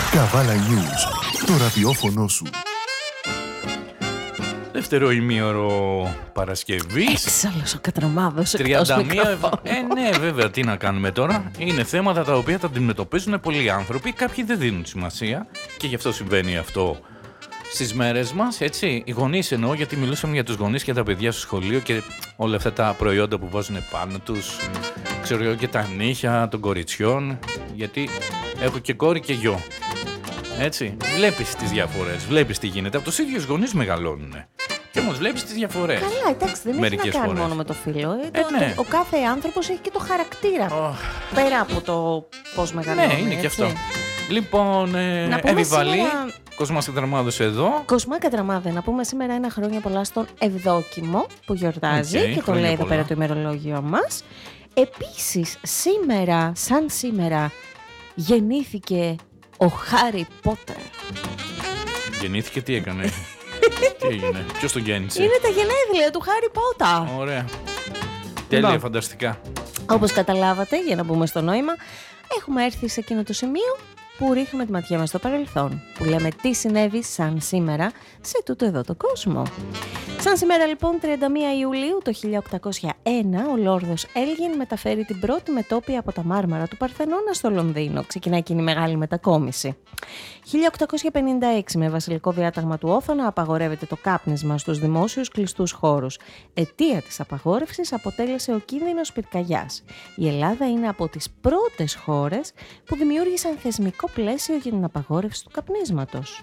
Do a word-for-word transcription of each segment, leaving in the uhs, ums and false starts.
Καβάλα News, το ραδιόφωνο σου. Δεύτερο ημίωρο Παρασκευής. Έξαλλος ο Κατραμάδος εκτός τριάντα μία μικροφώνου. Ε, ναι, βέβαια, τι να κάνουμε τώρα. Είναι θέματα τα οποία τα αντιμετωπίζουν πολλοί άνθρωποι. Κάποιοι δεν δίνουν σημασία και γι' αυτό συμβαίνει αυτό στις μέρες μας, έτσι. Οι γονείς εννοώ, γιατί μιλούσαμε για τους γονείς και τα παιδιά στο σχολείο και όλα αυτά τα προϊόντα που βάζουν πάνω τους. Ξέρω εγώ, και τα νύχια των κοριτσιών. Γιατί έχω και κόρη και γιο. Έτσι. Βλέπεις τις διαφορές, βλέπεις τι γίνεται. Από τους ίδιους γονείς μεγαλώνουν. Και όμως βλέπεις τις διαφορές. Καλά, εντάξει, δεν Μερικές έχει να κάνει φορές. μόνο με το φύλο. Ε, Ε, το, ναι. το, ο κάθε άνθρωπος έχει και το χαρακτήρα. Oh. Πέρα από το πώς μεγαλώνει. Ναι, είναι έτσι. και αυτό. Λοιπόν, ε, Να πούμε Επιβαλή, σήμερα- Κοσμάς Κατραμάδος εδώ. Κοσμά Κατραμάδε, να πούμε σήμερα ένα χρόνια πολλά στον Ευδόκιμο που γιορτάζει Οκ, και το χρόνια λέει εδώ πολλά. πέρα το ημερολόγιο μας. Επίσης, σήμερα, σαν σήμερα, γεννήθηκε ο Χάρι Πότερ. Γεννήθηκε, τι έκανε. Τι έγινε, ποιος τον γέννησε. Είναι τα γενέθλια του Χάρι Πότερ. Ωραία. Τέλεια, Λοιπόν. φανταστικά. Όπως καταλάβατε, για να μπούμε στο νόημα, έχουμε έρθει σε εκείνο το σημείο που ρίχνουμε τη ματιά μας στο παρελθόν, που λέμε τι συνέβη σαν σήμερα σε τούτο εδώ το κόσμο. Σαν σήμερα λοιπόν, τριάντα μία Ιουλίου το χίλια οκτακόσια ένα, ο Λόρδος Έλγιν μεταφέρει την πρώτη μετόπια από τα Μάρμαρα του Παρθενώνα στο Λονδίνο. Ξεκινάει εκείνη η μεγάλη μετακόμιση. χίλια οκτακόσια πενήντα έξι, με βασιλικό διάταγμα του Όθωνα, απαγορεύεται το κάπνισμα στους δημόσιους κλειστούς χώρους. Αιτία της απαγόρευσης αποτέλεσε ο κίνδυνος πυρκαγιάς. Η Ελλάδα είναι από τις πρώτες χώρες που δημιούργησαν θεσμικό πλαίσιο για την απαγόρευση του καπνίσματος.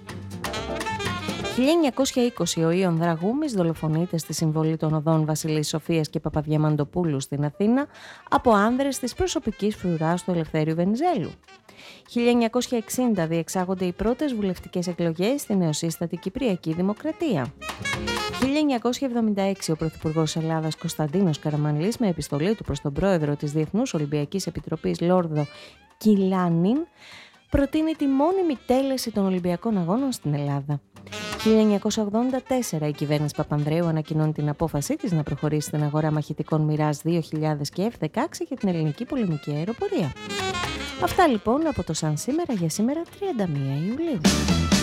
χίλια εννιακόσια είκοσι, ο Ιων Δραγούμης δολοφονείται στη συμβολή των οδών Βασιλής Σοφίας και Παπαδιαμαντοπούλου στην Αθήνα από άνδρες της προσωπικής φρουράς του Ελευθέριου Βενιζέλου. χίλια εννιακόσια εξήντα, διεξάγονται οι πρώτες βουλευτικές εκλογές στη νεοσύστατη Κυπριακή Δημοκρατία. χίλια εννιακόσια εβδομήντα έξι, ο Πρωθυπουργός Ελλάδας Κωνσταντίνος Καραμανλής, με επιστολή του προς τον πρόεδρο της Διεθνούς Ολυμπιακής Επιτροπής Λόρδο Κιλάνιν, προτείνει τη μόνιμη τέλεση των Ολυμπιακών Αγώνων στην Ελλάδα. χίλια εννιακόσια ογδόντα τέσσερα, η κυβέρνηση Παπανδρέου ανακοινώνει την απόφασή της να προχωρήσει στην αγορά μαχητικών Μιράζ δύο χιλιάδες και εφ δεκαέξι για την ελληνική πολεμική αεροπορία. Αυτά λοιπόν από το σαν σήμερα για σήμερα τριάντα μία Ιουλίου.